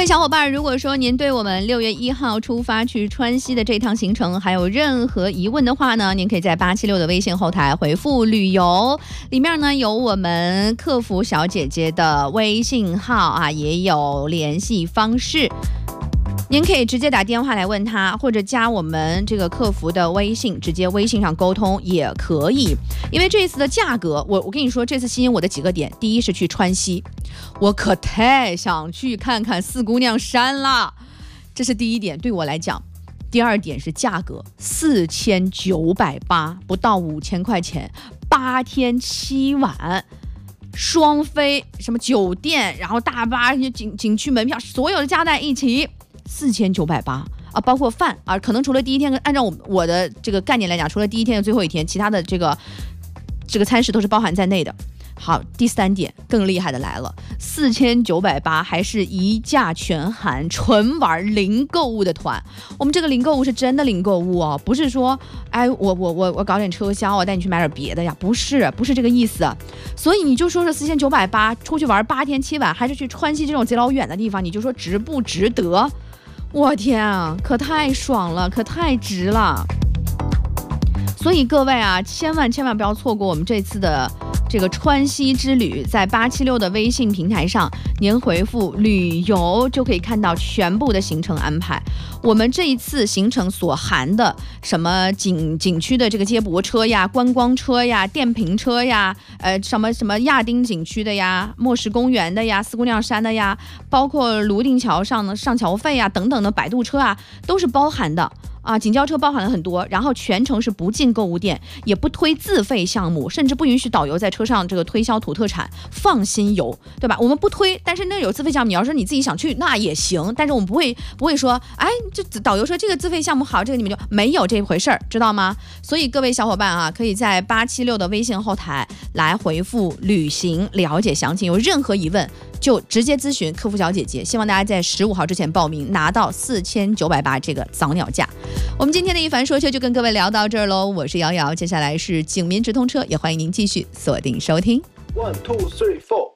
位小伙伴，如果说您对我们6月1号出发去川西的这趟行程还有任何疑问的话呢，您可以在876的微信后台回复旅游，里面呢有我们客服小姐姐的微信号啊，也有联系方式，您可以直接打电话来问他，或者加我们这个客服的微信，直接微信上沟通也可以。因为这次的价格，我跟你说，这次吸引我的几个点，第一是去川西，我可太想去看看四姑娘山了，这是第一点，对我来讲。第二点是价格，4980，不到5000块钱，8天7晚。双飞，什么酒店，然后大巴、景区门票，所有的加在一起4980啊，包括饭啊，可能除了第一天，按照我的这个概念来讲，除了第一天和最后一天，其他的这个餐食都是包含在内的。好，第三点更厉害的来了，4980还是一价全含，纯玩零购物的团。我们这个零购物是真的零购物哦，不是说，哎，我搞点车销，我带你去买点别的呀，不是这个意思。所以你就说是4980出去玩8天7晚，还是去川西这种贼老远的地方，你就说值不值得？我天啊，可太爽了，可太值了。所以各位啊，千万不要错过我们这次的这个川西之旅，在876的微信平台上，您回复旅游就可以看到全部的行程安排。我们这一次行程所含的什么景区的这个接驳车呀、观光车呀、电瓶车呀，什么亚丁景区的呀、莫石公园的呀、四姑娘山的呀，包括泸定桥上的上桥费呀等等的摆渡车啊，都是包含的。啊，景交车包含了很多，然后全程是不进购物店，也不推自费项目，甚至不允许导游在车上这个推销土特产，放心游，对吧？我们不推，但是那有自费项目，你要说你自己想去那也行，但是我们不会说，哎，这导游说这个自费项目好，这个你们就没有这回事儿，知道吗？所以各位小伙伴啊，可以在876的微信后台来回复旅行，了解详情，有任何疑问就直接咨询客服小姐姐。希望大家在15号之前报名，拿到4980这个早鸟价。我们今天的一凡说车就跟各位聊到这儿喽，我是瑶瑶，接下来是警民直通车，也欢迎您继续锁定收听。 1 2 3 4